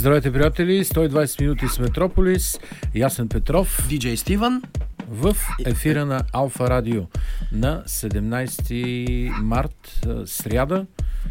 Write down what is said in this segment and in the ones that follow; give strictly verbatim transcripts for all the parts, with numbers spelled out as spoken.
Здравейте, приятели! сто и двайсет минути с Метрополис. Ясен Петров. Диджей Стивън. В ефира на Алфа Радио на седемнайсети март, сряда.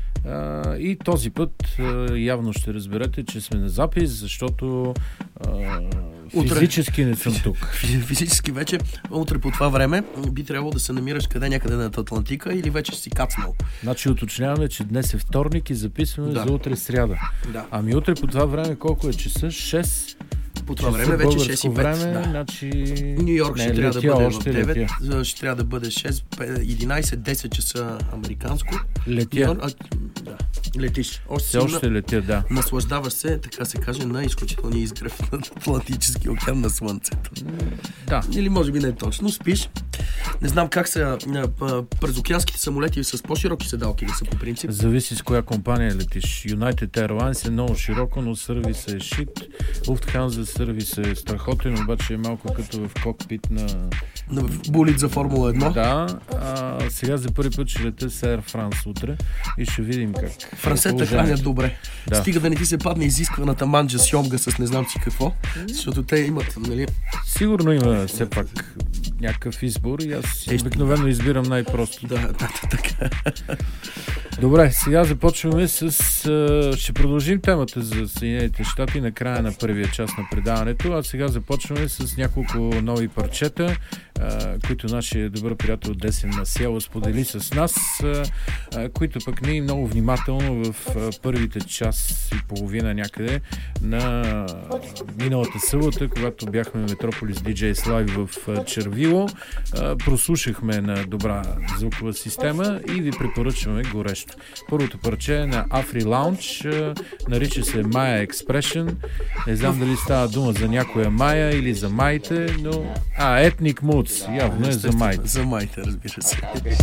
И този път явно ще разберете, че сме на запис, защото утре, физически не съм тук. Физически вече, утре по това време би трябвало да се намираш къде някъде над Атлантика или вече си кацнал. Значи уточняваме, че днес е вторник и записваме да. за утре сряда. Да. Ами утре по това време колко е часа? шест По това време вече шест и пет. Време, да. Значи... Ню Йорк ще не, трябва летя, да бъде още в девет, летя. ще трябва да бъде шест, единайсет, десет часа американско. Летя. А, да. Летиш. Още, Все още на... летя, да. Наслаждаваш се, така се каже, на изключителния изгрев на Атлантически океан на Слънцето. Да. Или може би не е точно. Спиш. Не знам как са през океанските самолети с по-широки седалки ли са по принцип. Зависи с коя компания летиш. United Airlines е много широко, но сервис е шит. Lufthansa сервис е страхотен, обаче е малко като в кокпит на... на болид за Формула едно. Да. А, сега за първи път ще лета с Air France утре и ще видим как. Франсета хранят добре. Да. Стига да не ти се падне изискваната манджа с йомга с не знам си какво, защото те имат, нали... Сигурно има все пак някакъв избор и аз обикновено избирам най-просто. Да, да, така. Добре, сега започваме с... Ще продължим темата за Съединените щати на края на първия част на предаването, а сега започваме с няколко нови парчета, които нашия добър приятел Десен Масиела сподели с нас, които пък ние много внимателно в първите час и половина някъде на миналата събота, когато бяхме в Метрополис Диджейс Live в Червило, прослушахме на добра звукова система и ви препоръчваме горещо. Първото парче е на Afri Lounge, нарича се Maya Expression. Не знам дали става дума за някоя Майя или за майите, но... А, Ethnic Moods, явно е за майите. За майите, разбира се.